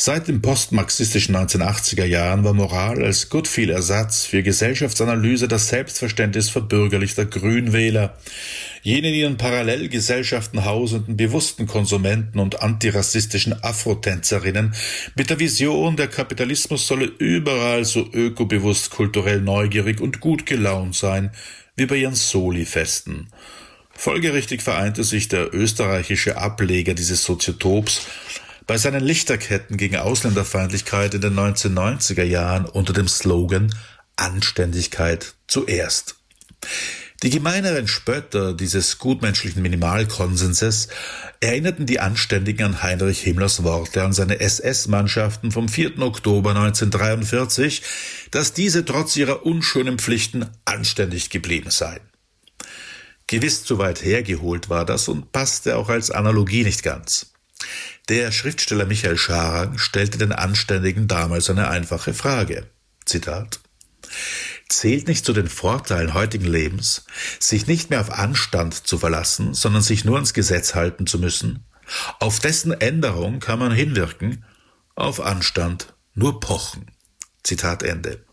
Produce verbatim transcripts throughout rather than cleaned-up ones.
Seit den postmarxistischen neunzehnhundertachtziger Jahren war Moral als gut viel Ersatz für Gesellschaftsanalyse das Selbstverständnis verbürgerlichter Grünwähler, jene in ihren Parallelgesellschaften hausenden bewussten Konsumenten und antirassistischen Afrotänzerinnen mit der Vision, der Kapitalismus solle überall so ökobewusst, kulturell neugierig und gut gelaunt sein, wie bei ihren Soli-Festen. Folgerichtig vereinte sich der österreichische Ableger dieses Soziotops bei seinen Lichterketten gegen Ausländerfeindlichkeit in den neunzehnhundertneunziger Jahren unter dem Slogan Anständigkeit zuerst. Die gemeineren Spötter dieses gutmenschlichen Minimalkonsenses erinnerten die Anständigen an Heinrich Himmlers Worte an seine S S-Mannschaften vom vierten Oktober neunzehnhundertdreiundvierzig, dass diese trotz ihrer unschönen Pflichten anständig geblieben seien. Gewiss zu weit hergeholt war das und passte auch als Analogie nicht ganz. Der Schriftsteller Michael Scharang stellte den Anständigen damals eine einfache Frage. Zitat: Zählt nicht zu den Vorteilen heutigen Lebens, sich nicht mehr auf Anstand zu verlassen, sondern sich nur ans Gesetz halten zu müssen? Auf dessen Änderung kann man hinwirken, auf Anstand nur pochen. Zitat Ende.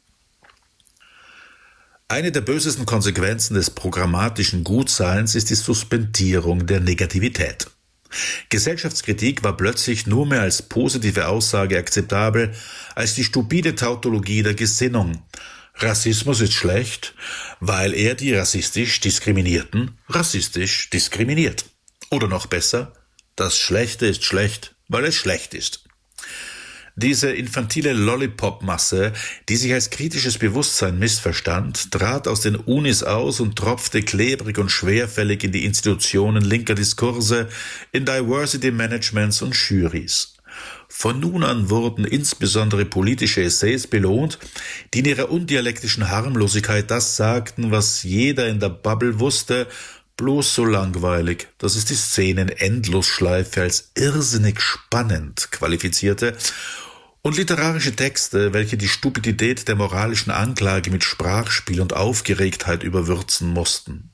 Eine der bösesten Konsequenzen des programmatischen Gutseins ist die Suspendierung der Negativität. Gesellschaftskritik war plötzlich nur mehr als positive Aussage akzeptabel als die stupide Tautologie der Gesinnung. Rassismus ist schlecht, weil er die rassistisch Diskriminierten rassistisch diskriminiert. Oder noch besser, das Schlechte ist schlecht, weil es schlecht ist. Diese infantile Lollipop-Masse, die sich als kritisches Bewusstsein missverstand, trat aus den Unis aus und tropfte klebrig und schwerfällig in die Institutionen linker Diskurse, in Diversity-Managements und Jurys. Von nun an wurden insbesondere politische Essays belohnt, die in ihrer undialektischen Harmlosigkeit das sagten, was jeder in der Bubble wusste, bloß so langweilig, dass es die Szenen-Endlosschleife als irrsinnig spannend qualifizierte, und literarische Texte, welche die Stupidität der moralischen Anklage mit Sprachspiel und Aufgeregtheit überwürzen mussten.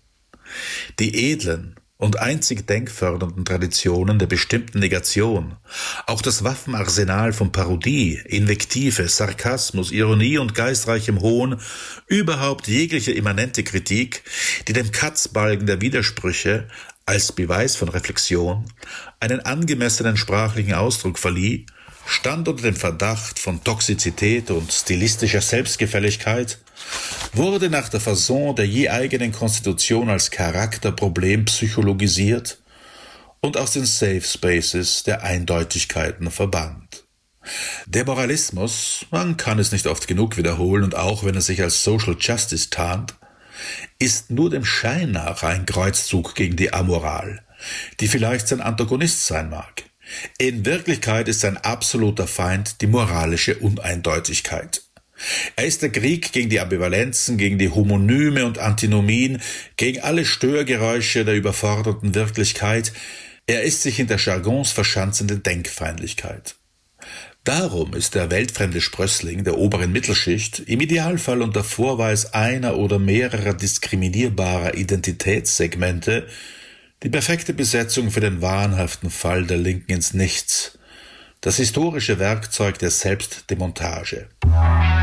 Die edlen und einzig denkfördernden Traditionen der bestimmten Negation, auch das Waffenarsenal von Parodie, Invektive, Sarkasmus, Ironie und geistreichem Hohn, überhaupt jegliche immanente Kritik, die dem Katzbalgen der Widersprüche als Beweis von Reflexion einen angemessenen sprachlichen Ausdruck verlieh, stand unter dem Verdacht von Toxizität und stilistischer Selbstgefälligkeit, wurde nach der Fasson der je eigenen Konstitution als Charakterproblem psychologisiert und aus den Safe Spaces der Eindeutigkeiten verbannt. Der Moralismus, man kann es nicht oft genug wiederholen und auch wenn er sich als Social Justice tarnt, ist nur dem Schein nach ein Kreuzzug gegen die Amoral, die vielleicht sein Antagonist sein mag. In Wirklichkeit ist sein absoluter Feind die moralische Uneindeutigkeit. Er ist der Krieg gegen die Ambivalenzen, gegen die Homonyme und Antinomien, gegen alle Störgeräusche der überforderten Wirklichkeit. Er ist sich in der Jargons verschanzende Denkfeindlichkeit. Darum ist der weltfremde Sprössling der oberen Mittelschicht im Idealfall unter Vorweis einer oder mehrerer diskriminierbarer Identitätssegmente die perfekte Besetzung für den wahnhaften Fall der Linken ins Nichts, das historische Werkzeug der Selbstdemontage.